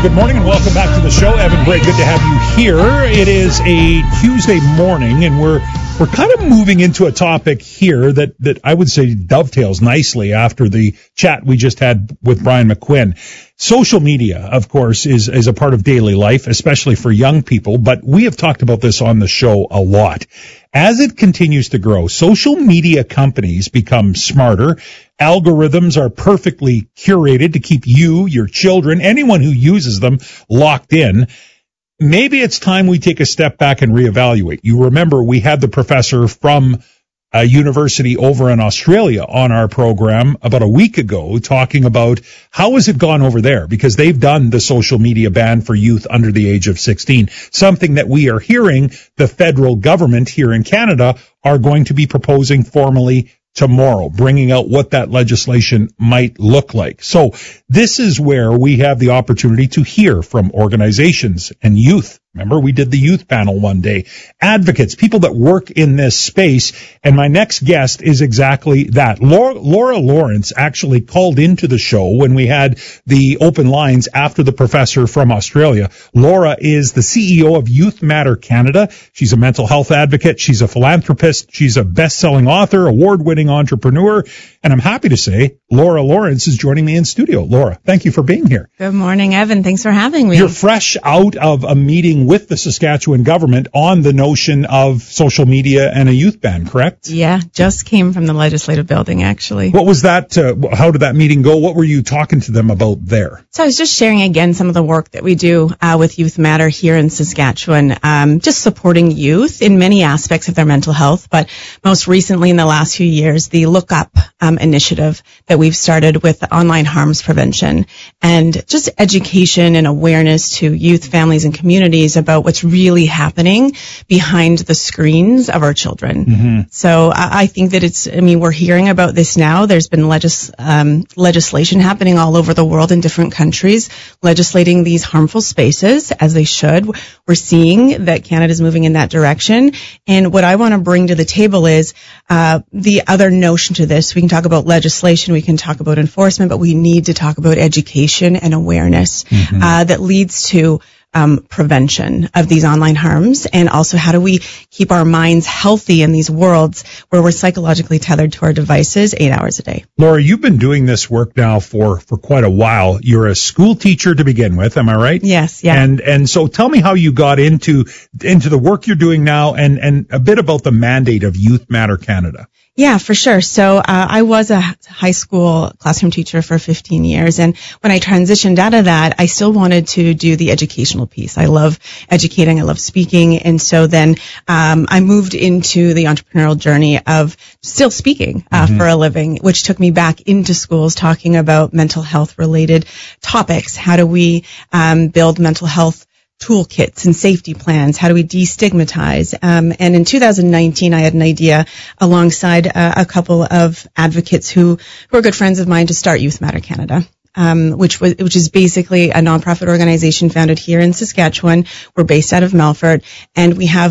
good morning and welcome back to the show. Evan Bray, good to have you here. It is a Tuesday morning and we're kind of moving into a topic here that I would say dovetails nicely after the chat we just had with Brian McQuinn. Social media, of course, is a part of daily life, especially for young people, but we have talked about this on the show a lot. As it continues to grow, social media companies become smarter. Algorithms are perfectly curated to keep you, your children, anyone who uses them locked in. Maybe it's time we take a step back and reevaluate. You remember we had the professor from a university over in Australia on our program about a week ago talking about how has it gone over there, because they've done the social media ban for youth under the age of 16, something that we are hearing the federal government here in Canada are going to be proposing formally tomorrow, bringing out what that legislation might look like. So this is where we have the opportunity to hear from organizations and youth. Remember, we did the youth panel one day. Advocates, people that work in this space. And my next guest is exactly that. Laura Lawrence actually called into the show when we had the open lines after the professor from Australia. Laura is the CEO of Youth Matter Canada. She's a mental health advocate. She's a philanthropist. She's a best-selling author, award-winning entrepreneur. And I'm happy to say Laura Lawrence is joining me in studio. Laura, thank you for being here. Good morning, Evan. Thanks for having me. You're fresh out of a meeting with the Saskatchewan government on the notion of social media and a youth ban, correct? Yeah, just came from the legislative building, actually. What was that? How did that meeting go? What were you talking to them about there? So I was just sharing again some of the work that we do with Youth Matter here in Saskatchewan, just supporting youth in many aspects of their mental health, but most recently in the last few years, the Look Up initiative that we've started with online harms prevention and just education and awareness to youth, families, and communities about what's really happening behind the screens of our children. Mm-hmm. So I think that we're hearing about this now. There's been legislation happening all over the world in different countries, legislating these harmful spaces as they should. We're seeing that Canada's moving in that direction. And what I want to bring to the table is the other notion to this. We can talk about legislation, we can talk about enforcement, but we need to talk about education and awareness that leads to prevention of these online harms, and also how do we keep our minds healthy in these worlds where we're psychologically tethered to our devices 8 hours a day. Laura, you've been doing this work now for quite a while. You're a school teacher to begin with, am I right? Yes, yeah. And so tell me how you got into the work you're doing now and a bit about the mandate of Youth Matter Canada. Yeah, for sure. So I was a high school classroom teacher for 15 years, and when I transitioned out of that, I still wanted to do the educational piece. I love educating, I love speaking, and so then I moved into the entrepreneurial journey of still speaking for a living, which took me back into schools talking about mental health related topics. How do we build mental health toolkits and safety plans? How do we destigmatize? And in 2019, I had an idea alongside a couple of advocates who are good friends of mine to start Youth Matter Canada. Which is basically a nonprofit organization founded here in Saskatchewan. We're based out of Melfort, and we have